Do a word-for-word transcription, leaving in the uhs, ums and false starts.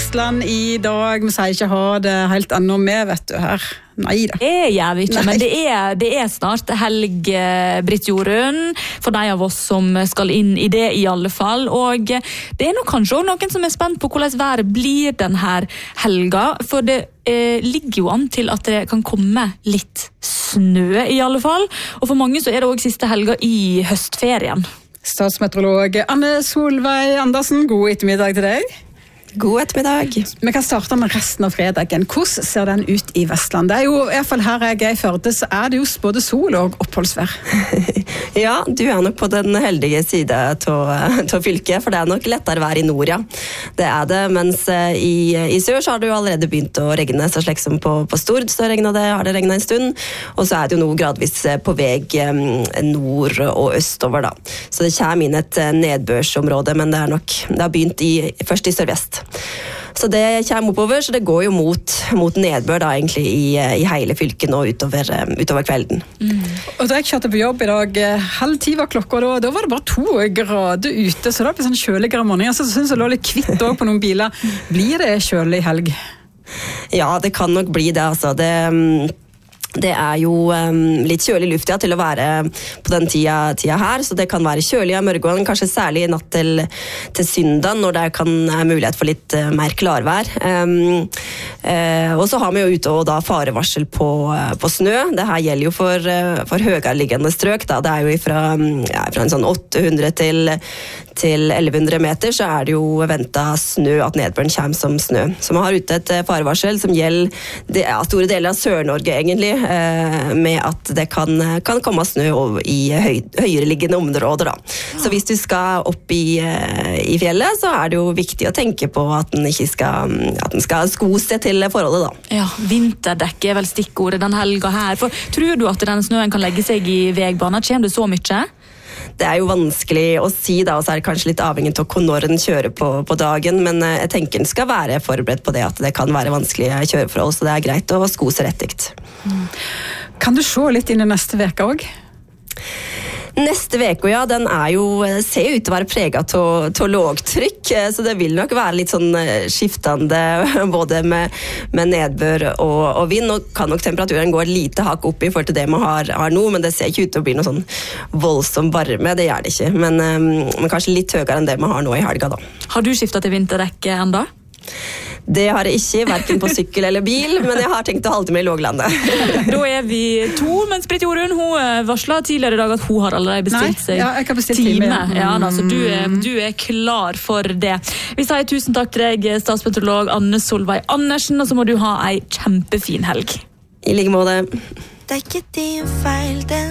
Vestland i dag. Vi sier ikke ha det helt enda med, vet du her. Nei da. Det gjør vi ikke, Nei. men det er, det er snart helg, Britt Jorunn, for de av oss som skal inn i det i alle fall. Og det er nok kanskje også noen som er spent på hvordan været blir denne helga, for det eh, ligger jo an til at det kan komme litt snø i alle fall. Og for mange så er det også siste helga i høstferien. Statsmeteorolog Anne Solveig Andersen, god ettermiddag til deg. God ettermiddag. Vi kan starte med resten av fredagen. Hvordan ser den ut i Vestland? Det er jo, i hvert fall her jeg er i Førde, så er det jo både sol og oppholdsvær. Ja, du er nok på den heldige side til fylket, for det er nok lettere vær i nord, ja. Det er det, mens i, i sør så har det jo allerede begynt å regne, så slik som på, på Stord så regnet det, har det regnet en stund, og så er det jo nå gradvis på vei nord og østover da. Så det kommer inn et nedbørsområde, men det er nok, det har begynt i, først i sørvest. Så det kommer oppover, så det går jo mot, mot nedbør da, egentlig i, i hele fylket nå utover, utover kvelden. Mm. Og da jeg kjørte på jobb i dag, halv ti var klokka, da, da var det bare to grader ute, så det ble sånn kjøligere morgen. Så synes jeg det lå litt kvitt også på noen biler. Blir det kjølig helg? Ja, det kan nok bli det, altså. Det... Det er jo um, litt kjølig luft ja, til å være på den tida, tida her, så det kan være kjølig av morgenen, kanskje særlig natt til, til søndag, når det kan ha mulighet for litt uh, mer klarvær. Um, uh, og så har vi jo ute og da farevarsel på, uh, på snø. Det her gjelder jo for, uh, for høyereliggende strøk. Da. Det er jo fra, ja, fra en sånn åtte hundre til, til elleve hundre meter, så er det jo ventet snø, at nedbøren kommer som snø. Så vi har ute et uh, farevarsel som gjelder det, ja, store deler av Sør-Norge egentlig, med at det kan, kan komme snø i høy, høyereliggende områder da. Så hvis du skal opp i, i fjellet, så er det jo viktig å tenke på at den ikke skal, at den skal sko seg til forholdet da. Ja, vinterdekk er vel stikkordet den helga her. For tror du at den snøen kan legge seg i veibanen? Kommer det så mye? Det er jo vanskelig å si da, og så er det kanskje litt avhengig av når den kjører på, på dagen, men jeg tenker den skal være forberedt på det, at det kan være vanskelige kjøreforhold, så det er greit å sko seg rettigt. Mm. Kan du se litt inn i neste veke også? Neste veke, ja, den er jo, ser jo ut til å være preget av lågtrykk, så det vil nok være litt sånn skiftende, både med, med nedbør og, og vind, og kan nok temperaturen gå et lite hakk opp i forhold til det man har, har nå, men det ser ikke ut til å bli noe sånn voldsom varme, det gjør det ikke, men, men kanskje litt høyere enn det man har nå i helga da. Har du skiftet til vinterdekk enda? Det har jeg ikke, hverken på sykkel eller bil, men jeg har tenkt å holde meg i låglandet. Da er vi to, mens Britt Jorunn, hun varslet tidligere i dag at hun har allerede bestilt seg Nei, ja, jeg kan bestilt time. time. Ja, da, så du er, du er klar for det. Vi sier tusen takk til deg, statsmeteorolog Anne Solveig Andersen, og så må du ha en kjempefin helg. I like måte. Det er ikke din feil, den